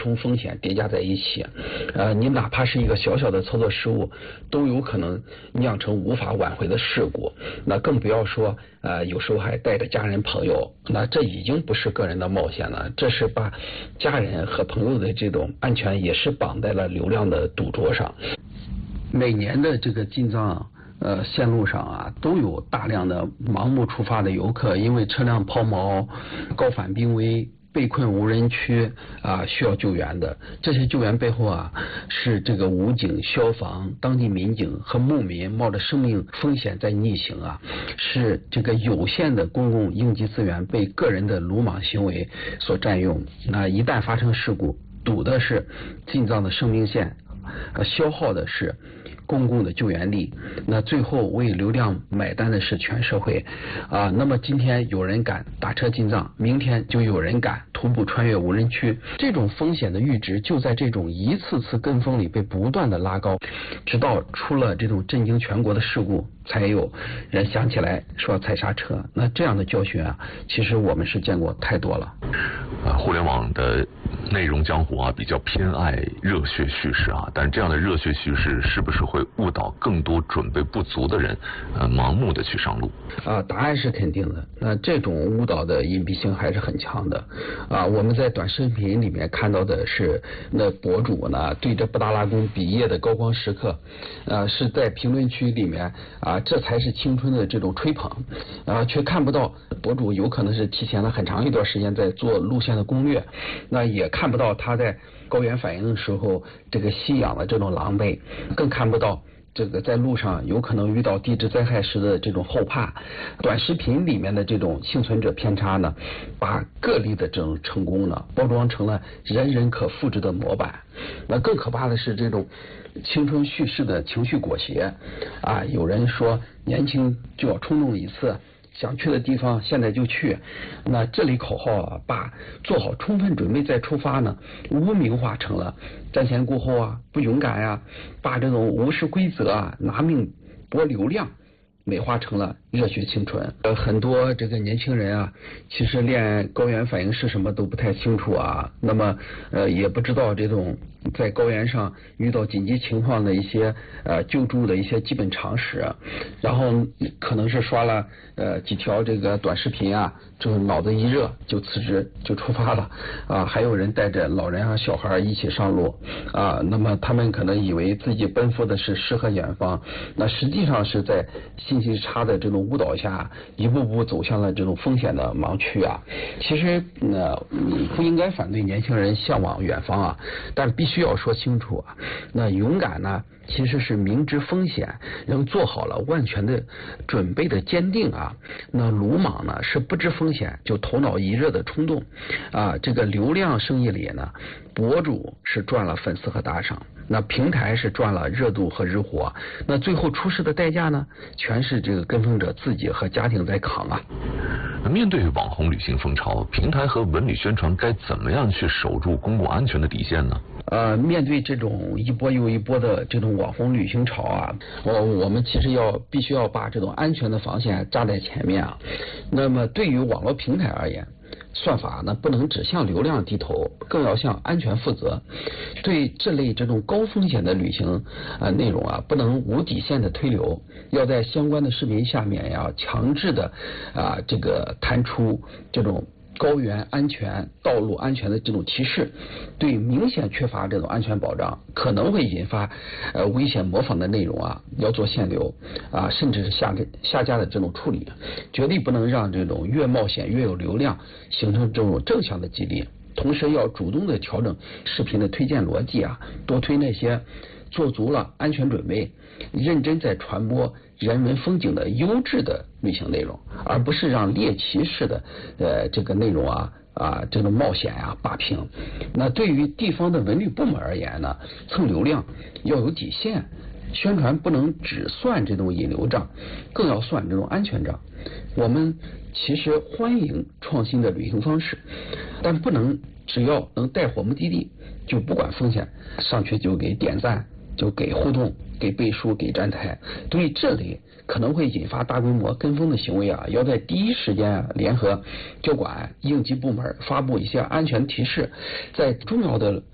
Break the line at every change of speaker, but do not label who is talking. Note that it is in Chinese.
重风险叠加在一起，你哪怕是一个小小的操作失误，都有可能酿成无法挽回的事故。那更不要说有时候还带着家人朋友，那这已经不是个人的冒险了，这是把家人和朋友的这种安全也是绑在了流量的赌桌上。每年的这个进藏线路上啊，都有大量的盲目出发的游客，因为车辆抛锚、高反濒危、被困无人区需要救援的。这些救援背后啊，是这个武警、消防、当地民警和牧民冒着生命风险在逆行啊，是这个有限的公共应急资源被个人的鲁莽行为所占用。那一旦发生事故，堵的是进藏的生命线，消耗的是公共的救援力，那最后为流量买单的是全社会那么今天有人敢打车进藏，明天就有人敢徒步穿越无人区，这种风险的阈值就在这种一次次跟风里被不断的拉高，直到出了这种震惊全国的事故，才有人想起来说踩刹车。那这样的教训啊，其实我们是见过太多了。
互联网的内容江湖比较偏爱热血叙事但是这样的热血叙事是不是会误导更多准备不足的人盲目的去上路？
答案是肯定的。那这种误导的隐蔽性还是很强的我们在短视频里面看到的是那博主呢对着布达拉宫比耶的高光时刻是在评论区里面这才是青春的这种吹捧却看不到博主有可能是提前了很长一段时间在做路线的攻略，那也看不到他在高原反应的时候这个吸氧的这种狼狈，更看不到这个在路上有可能遇到地质灾害时的这种后怕。短视频里面的这种幸存者偏差呢，把个例的这种成功呢包装成了人人可复制的模板。那更可怕的是这种青春叙事的情绪裹挟有人说年轻就要冲动一次，想去的地方现在就去。那这类口号把做好充分准备再出发呢污名化成了瞻前顾后不勇敢把这种无视规则拿命搏流量美化成了热血青春。很多这个年轻人其实连高原反应是什么都不太清楚那么也不知道这种在高原上遇到紧急情况的一些救助的一些基本常识，然后可能是刷了几条这个短视频就脑子一热就辞职就出发了还有人带着老人小孩一起上路那么他们可能以为自己奔赴的是诗和远方，那实际上是在信息差的这种误导下一步步走向了这种风险的盲区其实你不应该反对年轻人向往远方但必须要说清楚那勇敢呢其实是明知风险仍做好了万全的准备的坚定那鲁莽呢是不知风险就头脑一热的冲动这个流量生意里呢，博主是赚了粉丝和打赏，那平台是赚了热度和日活，那最后出事的代价呢全是这个跟风者自己和家庭在扛
面对网红旅行风潮，平台和文旅宣传该怎么样去守住公共安全的底线呢？
面对这种一波又一波的这种网红旅行潮我们其实必须要把这种安全的防线扎在前面那么对于网络平台而言，算法呢不能只向流量低头，更要向安全负责。对这类这种高风险的旅行内容不能无底线的推流，要在相关的视频下面强制的这个弹出这种高原安全、道路安全的这种提示，对明显缺乏这种安全保障，可能会引发危险模仿的内容要做限流甚至是下架的这种处理，绝对不能让这种越冒险越有流量形成这种正向的激励。同时要主动的调整视频的推荐逻辑多推那些做足了安全准备、认真在传播人文风景的优质的旅行内容，而不是让猎奇式的这个内容这种冒险霸屏。那对于地方的文旅部门而言呢，蹭流量要有底线，宣传不能只算这种引流账，更要算这种安全账。我们其实欢迎创新的旅行方式，但不能只要能带火目的地就不管风险，上去就给点赞，就给互动，给背书，给站台。对于这类可能会引发大规模跟风的行为要在第一时间联合交管应急部门发布一些安全提示，在重要的